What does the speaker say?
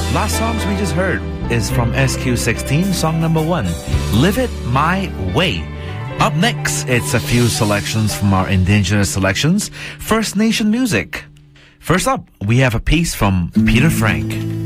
Last songs we just heard is from SQ16, song number 1, Live It My Way. Up next, it's a few selections from our Indigenous selections, First Nation music. First up, we have a piece from Peter Frank.